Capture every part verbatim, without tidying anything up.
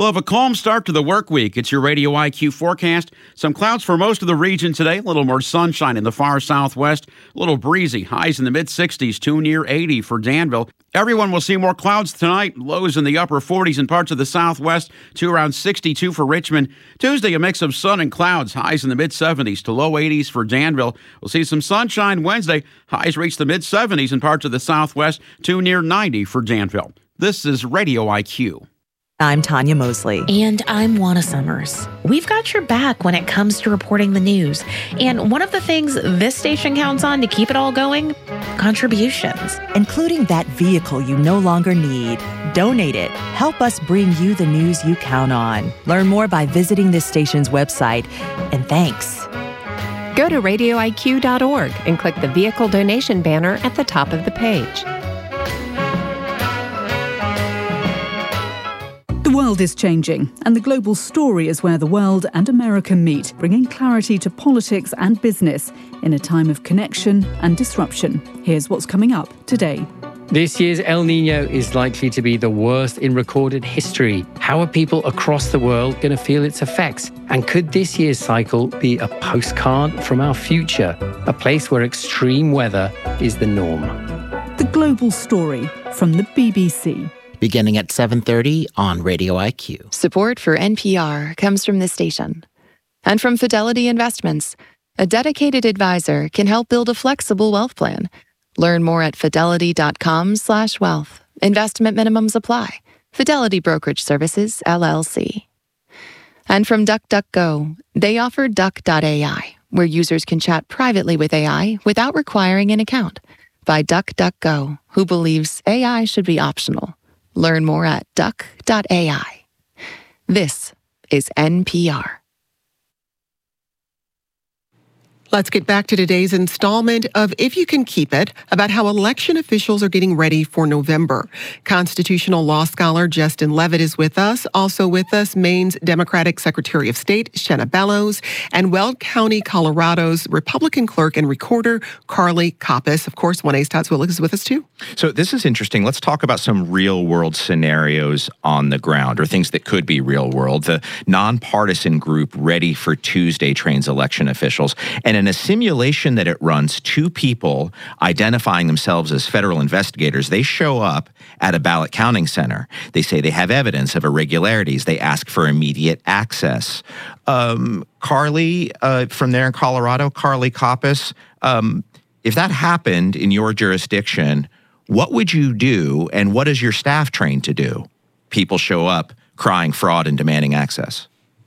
We'll have a calm start to the work week. It's your Radio I Q forecast. Some clouds for most of the region today. A little more sunshine in the far southwest. A little breezy. Highs in the mid-sixties to near eighty for Danville. Everyone will see more clouds tonight. Lows in the upper forties in parts of the southwest to around sixty-two for Richmond. Tuesday, a mix of sun and clouds. Highs in the mid-seventies to low eighties for Danville. We'll see some sunshine Wednesday. Highs reach the mid-seventies in parts of the southwest to near ninety for Danville. This is Radio I Q. I'm Tanya Mosley. And I'm Juana Summers. We've got your back when it comes to reporting the news. And one of the things this station counts on to keep it all going, contributions. Including that vehicle you no longer need. Donate it. Help us bring you the news you count on. Learn more by visiting this station's website. And thanks. Go to radio I Q dot org and click the vehicle donation banner at the top of the page. The world is changing, and the global story is where the world and America meet, bringing clarity to politics and business in a time of connection and disruption. Here's what's coming up today. This year's El Niño is likely to be the worst in recorded history. How are people across the world going to feel its effects? And could this year's cycle be a postcard from our future, a place where extreme weather is the norm? The global story from the B B C. Beginning at seven thirty on Radio I Q. Support for N P R comes from this station. And from Fidelity Investments. A dedicated advisor can help build a flexible wealth plan. Learn more at fidelity.com slash wealth. Investment minimums apply. Fidelity Brokerage Services, L L C. And from DuckDuckGo. They offer Duck dot A I, where users can chat privately with A I without requiring an account. By DuckDuckGo, who believes A I should be optional. Learn more at duck dot A I. This is N P R. Let's get back to today's installment of If You Can Keep It, about how election officials are getting ready for November. Constitutional law scholar Justin Levitt is with us. Also with us, Maine's Democratic Secretary of State, Shenna Bellows, and Weld County, Colorado's Republican clerk and recorder, Carly Kopis. Of course, one A's Todd Zwillig is with us too. So this is interesting. Let's talk about some real-world scenarios on the ground, or things that could be real-world. The nonpartisan group Ready for Tuesday trains election officials, and in a simulation that it runs, two people identifying themselves as federal investigators, they show up at a ballot counting center. They say they have evidence of irregularities. They ask for immediate access. Um, Carly, uh, from there in Colorado, Carly Kopis, um, if that happened in your jurisdiction, what would you do, and what is your staff trained to do? People show up crying fraud and demanding access.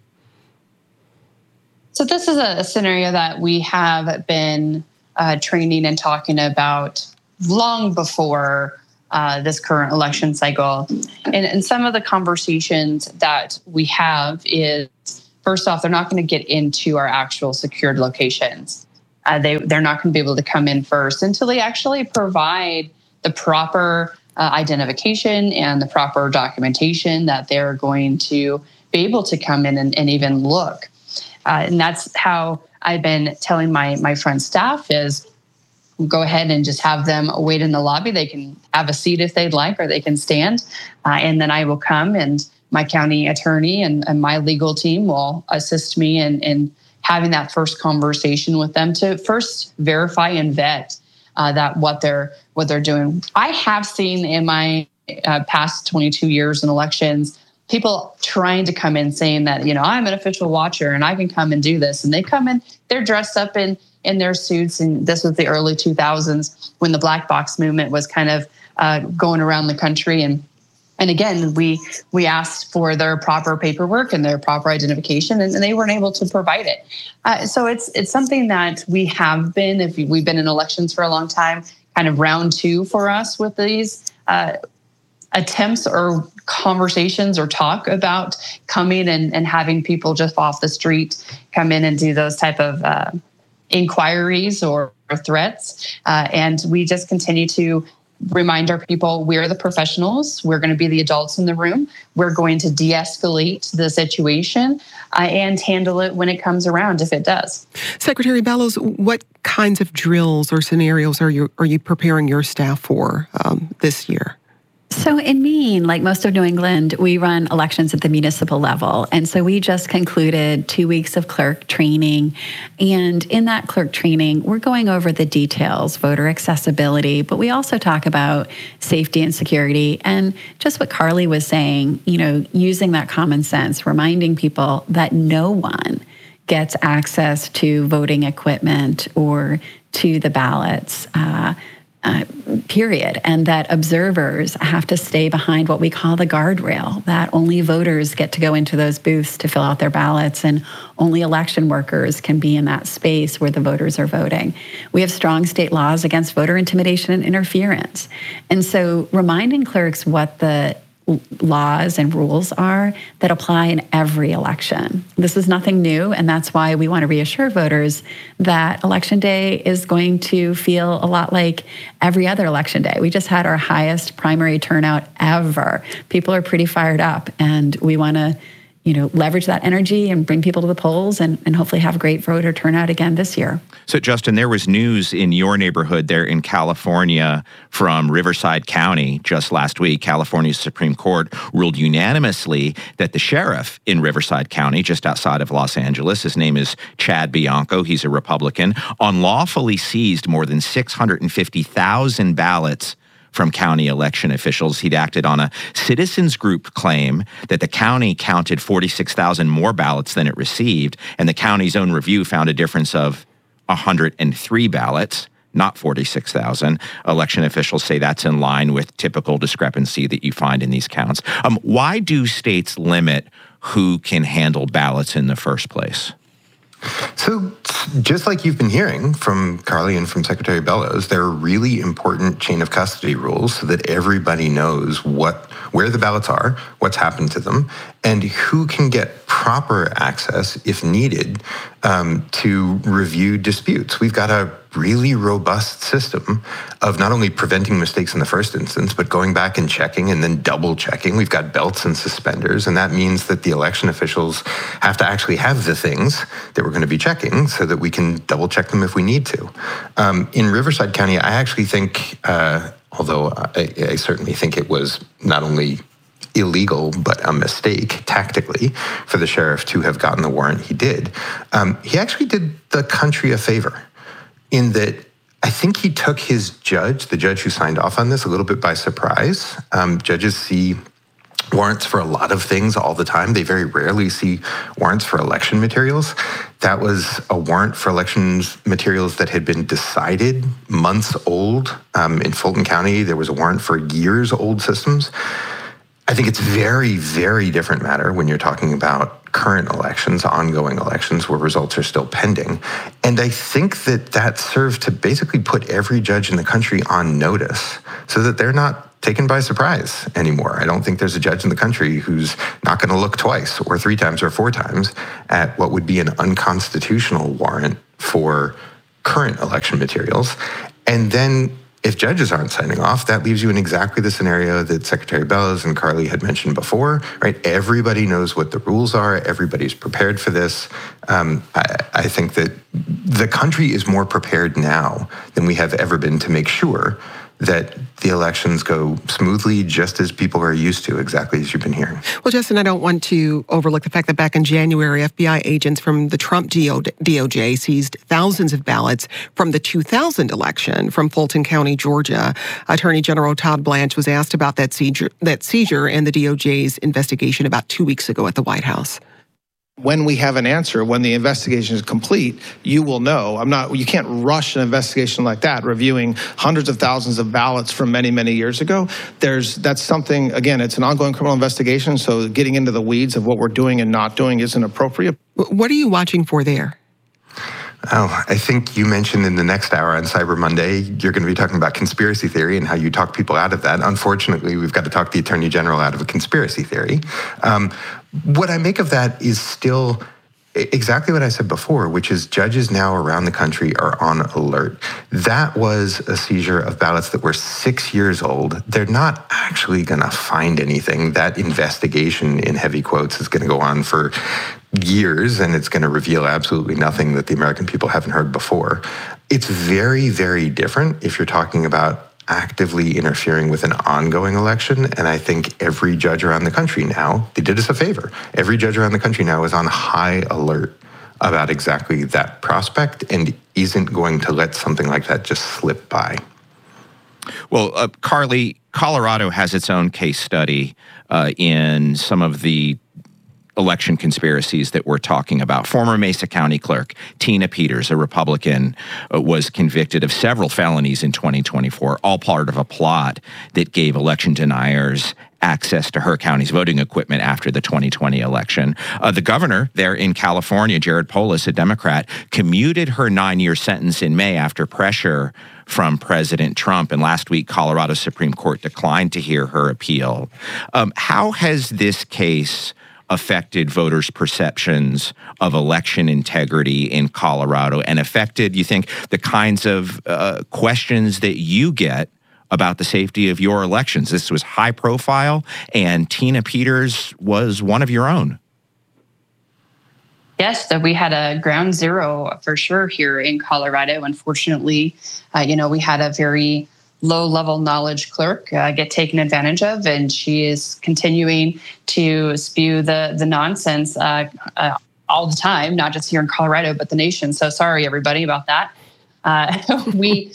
So this is a scenario that we have been uh, training and talking about long before uh, this current election cycle. And, and some of the conversations that we have is, first off, they're not going to get into our actual secured locations. Uh, they, they're not going to be able to come in first until they actually provide the proper uh, identification and the proper documentation that they're going to be able to come in and, and even look. Uh, and that's how I've been telling my my friend staff is go ahead and just have them wait in the lobby. They can have a seat if they'd like, or they can stand. Uh, and then I will come, and my county attorney and, and my legal team will assist me in, in having that first conversation with them to first verify and vet uh, that what they're what they're doing. I have seen in my uh, past twenty-two years in elections, people trying to come in saying that, you know, I'm an official watcher and I can come and do this. And they come in, they're dressed up in, in their suits. And this was the early two thousands when the black box movement was kind of uh, going around the country. And and again, we we asked for their proper paperwork and their proper identification, and, and they weren't able to provide it. Uh, so it's it's something that we have been, if we've been in elections for a long time, kind of round two for us with these uh, attempts or conversations or talk about coming and, and having people just off the street come in and do those type of uh, inquiries or, or threats. Uh, and we just continue to remind our people we're the professionals. We're going to be the adults in the room. We're going to de-escalate the situation uh, and handle it when it comes around if it does. Secretary Bellows, what kinds of drills or scenarios are you are you preparing your staff for um, this year? So in Maine, like most of New England, we run elections at the municipal level. And so we just concluded two weeks of clerk training. And in that clerk training, we're going over the details, voter accessibility, but we also talk about safety and security. And just what Carly was saying, you know, using that common sense, reminding people that no one gets access to voting equipment or to the ballots. Uh, Uh, period, and that observers have to stay behind what we call the guardrail, that only voters get to go into those booths to fill out their ballots, and only election workers can be in that space where the voters are voting. We have strong state laws against voter intimidation and interference. And so reminding clerks what the laws and rules are that apply in every election. This is nothing new, and that's why we want to reassure voters that Election Day is going to feel a lot like every other election day. We just had our highest primary turnout ever. People are pretty fired up, and we want to, you know, leverage that energy and bring people to the polls and, and hopefully have great voter turnout again this year. So, Justin, there was news in your neighborhood there in California from Riverside County just last week. California's Supreme Court ruled unanimously that the sheriff in Riverside County, just outside of Los Angeles, his name is Chad Bianco, he's a Republican, unlawfully seized more than six hundred fifty thousand ballots from county election officials. He'd acted on a citizens group claim that the county counted forty-six thousand more ballots than it received, and the county's own review found a difference of one hundred three ballots, not forty-six thousand. Election officials say that's in line with typical discrepancy that you find in these counts. Um, why do states limit who can handle ballots in the first place? So just like you've been hearing from Carly and from Secretary Bellows, there are really important chain of custody rules so that everybody knows what where the ballots are, what's happened to them, and who can get proper access, if needed, um, to review disputes. We've got a really robust system of not only preventing mistakes in the first instance, but going back and checking and then double checking. We've got belts and suspenders, and that means that the election officials have to actually have the things that we're going to be checking so that we can double check them if we need to. Um, in Riverside County, I actually think, uh, although I, I certainly think it was not only illegal, but a mistake tactically for the sheriff to have gotten the warrant he did, um, he actually did the country a favor in that I think he took his judge, the judge who signed off on this, a little bit by surprise. Um, judges see warrants for a lot of things all the time. They very rarely see warrants for election materials. That was a warrant for elections materials that had been decided months old. Um, in Fulton County, there was a warrant for years old systems. I think it's very, very different matter when you're talking about current elections, ongoing elections where results are still pending. And I think that that served to basically put every judge in the country on notice so that they're not taken by surprise anymore. I don't think there's a judge in the country who's not going to look twice or three times or four times at what would be an unconstitutional warrant for current election materials. And then if judges aren't signing off, that leaves you in exactly the scenario that Secretary Bellows and Carly had mentioned before, right? Everybody knows what the rules are. Everybody's prepared for this. Um, I, I think that the country is more prepared now than we have ever been to make sure that the elections go smoothly, just as people are used to, exactly as you've been hearing. Well, Justin, I don't want to overlook the fact that back in January, F B I agents from the Trump D O J seized thousands of ballots from the two thousand election from Fulton County, Georgia. Attorney General Todd Blanche was asked about that seizure, that seizure and the D O J's investigation about two weeks ago at the White House. When we have an answer, when the investigation is complete, you will know. I'm not, you can't rush an investigation like that, reviewing hundreds of thousands of ballots from many, many years ago. There's, that's something, again, it's an ongoing criminal investigation, so getting into the weeds of what we're doing and not doing isn't appropriate. What are you watching for there? Oh, I think you mentioned in the next hour on Cyber Monday, you're going to be talking about conspiracy theory and how you talk people out of that. Unfortunately, we've got to talk the Attorney General out of a conspiracy theory. Um, what I make of that is still exactly what I said before, which is judges now around the country are on alert. That was a seizure of ballots that were six years old. They're not actually going to find anything. That investigation, in heavy quotes, is going to go on for years, and it's going to reveal absolutely nothing that the American people haven't heard before. It's very, very different if you're talking about actively interfering with an ongoing election. And I think every judge around the country now, they did us a favor. Every judge around the country now is on high alert about exactly that prospect and isn't going to let something like that just slip by. Well, uh, Carly, Colorado has its own case study uh, in some of the election conspiracies that we're talking about. Former Mesa County Clerk Tina Peters, a Republican, uh, was convicted of several felonies in twenty twenty-four, all part of a plot that gave election deniers access to her county's voting equipment after the twenty twenty election. Uh, the governor there in California, Jared Polis, a Democrat, commuted her nine-year sentence in May after pressure from President Trump. And last week, Colorado's Supreme Court declined to hear her appeal. Um, how has this case affected voters' perceptions of election integrity in Colorado and affected, you think, the kinds of uh, questions that you get about the safety of your elections? This was high profile, and Tina Peters was one of your own. Yes, that we had a ground zero for sure here in Colorado. Unfortunately, uh, you know, we had a very low-level knowledge clerk uh, get taken advantage of, and she is continuing to spew the the nonsense uh, uh, all the time, not just here in Colorado, but the nation. So sorry, everybody, about that. Uh, we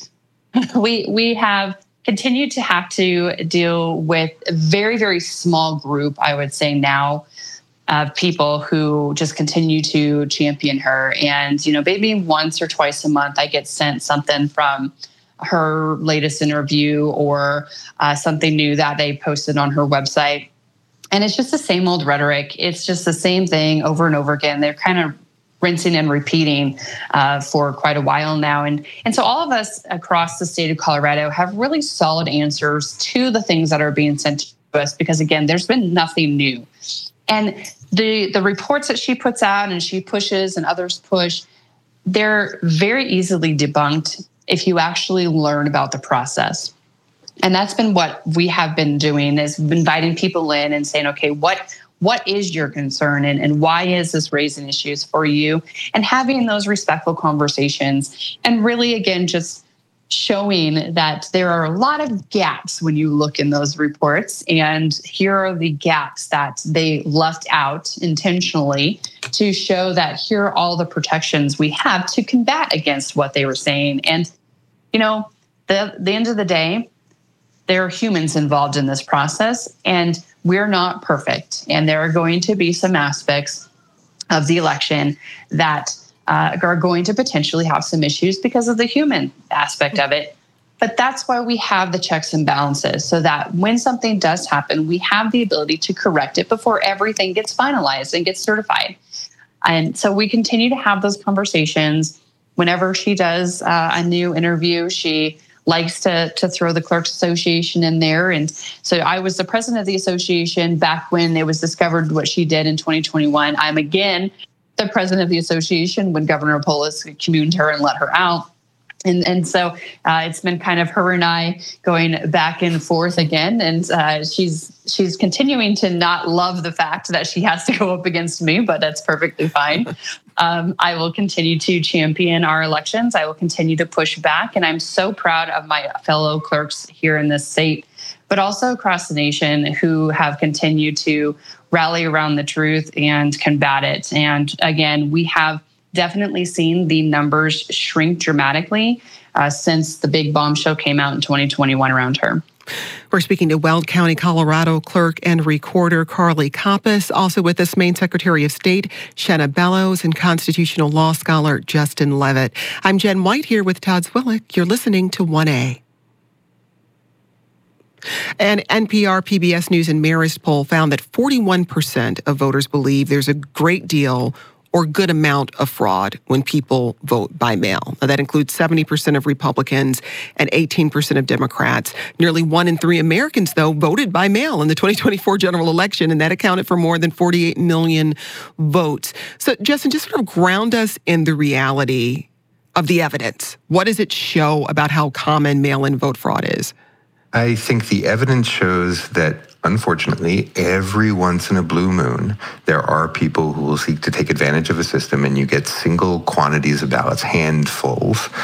we we have continued to have to deal with a very, very small group, I would say now, of people who just continue to champion her. And, you know, maybe once or twice a month, I get sent something from her latest interview or uh, something new that they posted on her website. And it's just the same old rhetoric. It's just the same thing over and over again. They're kind of rinsing and repeating uh, for quite a while now. And, and so all of us across the state of Colorado have really solid answers to the things that are being sent to us, because again, there's been nothing new. And the, the reports that she puts out and she pushes and others push, they're very easily debunked if you actually learn about the process. And that's been what we have been doing, is inviting people in and saying, okay, what what is your concern and, and why is this raising issues for you? And having those respectful conversations and really, again, just showing that there are a lot of gaps when you look in those reports. And here are the gaps that they left out intentionally to show that here are all the protections we have to combat against what they were saying. And, you know, the, the end of the day, there are humans involved in this process, and we're not perfect. And there are going to be some aspects of the election that uh, are going to potentially have some issues because of the human aspect of it. But that's why we have the checks and balances, so that when something does happen, we have the ability to correct it before everything gets finalized and gets certified. And so we continue to have those conversations. Whenever she does uh, a new interview, she likes to, to throw the Clerks Association in there. And so I was the president of the association back when it was discovered what she did in twenty twenty-one. I'm again the president of the association when Governor Polis communed her and let her out. And and so uh, it's been kind of her and I going back and forth again. And uh, she's she's continuing to not love the fact that she has to go up against me, but that's perfectly fine. Um, I will continue to champion our elections. I will continue to push back. And I'm so proud of my fellow clerks here in this state, but also across the nation, who have continued to rally around the truth and combat it. And again, we have definitely seen the numbers shrink dramatically uh, since the big bombshell came out in twenty twenty-one around her. We're speaking to Weld County, Colorado clerk and recorder Carly Koppas. Also with us, Maine Secretary of State Shanna Bellows and constitutional law scholar Justin Levitt. I'm Jen White here with Todd Zwillich. You're listening to one A. An N P R P B S News and Marist poll found that forty-one percent of voters believe there's a great deal or good amount of fraud when people vote by mail. Now, that includes seventy percent of Republicans and eighteen percent of Democrats. Nearly one in three Americans, though, voted by mail in the twenty twenty-four general election, and that accounted for more than forty-eight million votes. So, Justin, just sort of ground us in the reality of the evidence. What does it show about how common mail-in vote fraud is? I think the evidence shows that, unfortunately, every once in a blue moon, there are people who will seek to take advantage of a system, and you get single quantities of ballots, handfuls,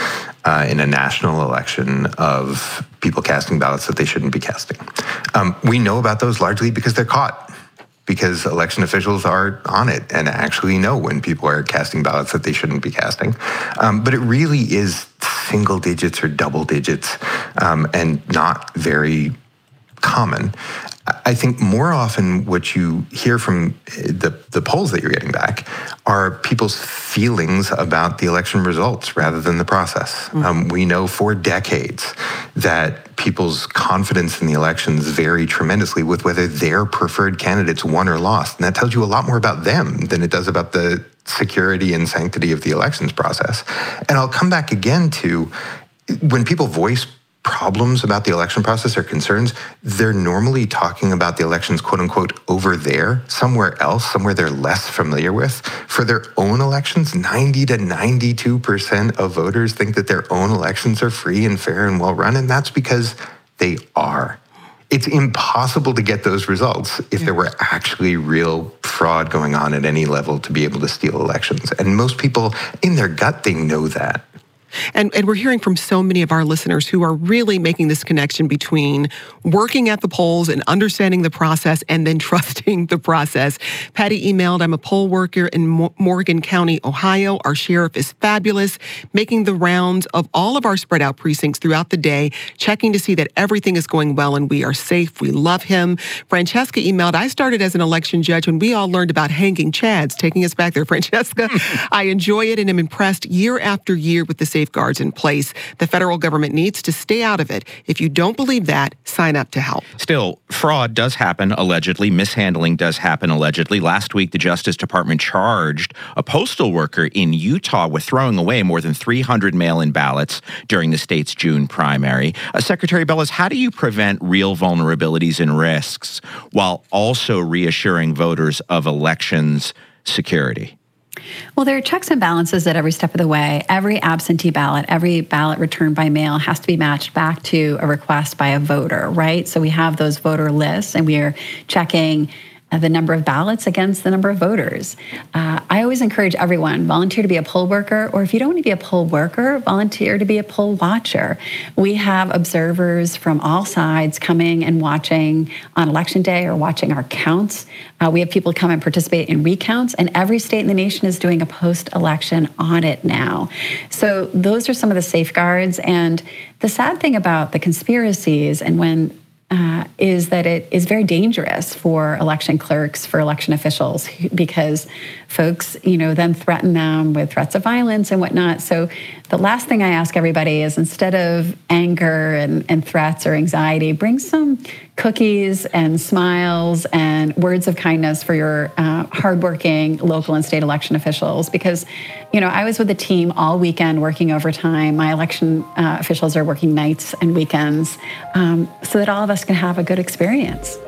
uh, in a national election of people casting ballots that they shouldn't be casting. Um, we know about those largely because they're caught, because election officials are on it and actually know when people are casting ballots that they shouldn't be casting. Um, but it really is single digits or double digits um, and not very common. I think more often what you hear from the, the polls that you're getting back are people's feelings about the election results rather than the process. Mm-hmm. Um, we know for decades that people's confidence in the elections vary tremendously with whether their preferred candidates won or lost. And that tells you a lot more about them than it does about the security and sanctity of the elections process. And I'll come back again to when people voice problems about the election process or concerns, they're normally talking about the elections, quote unquote, over there, somewhere else, somewhere they're less familiar with. For their own elections, ninety to ninety-two percent of voters think that their own elections are free and fair and well run, and that's because they are. It's impossible to get those results if there were actually real fraud going on at any level to be able to steal elections. And most people, in their gut, they know that. And, and we're hearing from so many of our listeners who are really making this connection between working at the polls and understanding the process and then trusting the process. Patty emailed, I'm a poll worker in Mo- Morgan County, Ohio. Our sheriff is fabulous, making the rounds of all of our spread out precincts throughout the day, checking to see that everything is going well and we are safe. We love him. Francesca emailed, I started as an election judge when we all learned about hanging chads, taking us back there, Francesca. I enjoy it and am impressed year after year with the safeguards in place. The federal government needs to stay out of it. If you don't believe that, sign up to help. Still, fraud does happen allegedly. Mishandling does happen allegedly. Last week, the Justice Department charged a postal worker in Utah with throwing away more than three hundred mail-in ballots during the state's June primary. Uh, Secretary Bellows, how do you prevent real vulnerabilities and risks while also reassuring voters of elections security? Well, there are checks and balances at every step of the way. Every absentee ballot, every ballot returned by mail has to be matched back to a request by a voter, right? So we have those voter lists and we are checking uh, the number of ballots against the number of voters. Uh, I always encourage everyone, volunteer to be a poll worker, or if you don't want to be a poll worker, volunteer to be a poll watcher. We have observers from all sides coming and watching on election day or watching our counts. Uh, we have people come and participate in recounts, and every state in the nation is doing a post-election audit now. So those are some of the safeguards. And the sad thing about the conspiracies and when Uh, is that it is very dangerous for election clerks, for election officials, because folks, you know, then threaten them with threats of violence and whatnot. So the last thing I ask everybody is instead of anger and, and threats or anxiety, bring some cookies and smiles and words of kindness for your uh, hardworking local and state election officials. Because, you know, I was with the team all weekend working overtime. My election uh, officials are working nights and weekends um, so that all of us can have a good experience.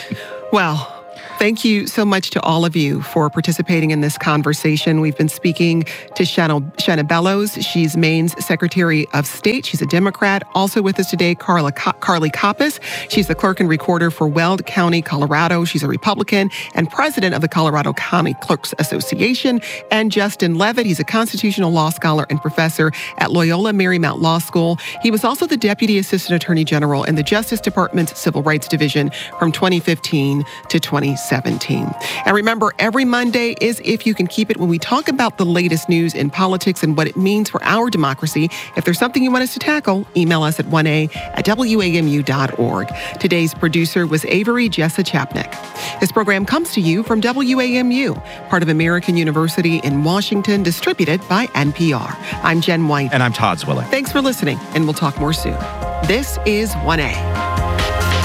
Well, thank you so much to all of you for participating in this conversation. We've been speaking to Shanna, Shanna Bellows. She's Maine's Secretary of State. She's a Democrat. Also with us today, Carla Carly Koppas. She's the clerk and recorder for Weld County, Colorado. She's a Republican and president of the Colorado County Clerks Association. And Justin Levitt, he's a constitutional law scholar and professor at Loyola Marymount Law School. He was also the Deputy Assistant Attorney General in the Justice Department's Civil Rights Division from twenty fifteen to twenty seventeen. And remember, every Monday is If You Can Keep It, when we talk about the latest news in politics and what it means for our democracy. If there's something you want us to tackle, email us at one a at W A M U dot org. Today's producer was Avery Jessa Chapnick. This program comes to you from W A M U, part of American University in Washington, distributed by N P R. I'm Jen White. And I'm Todd Zwilling. Thanks for listening, and we'll talk more soon. This is one A.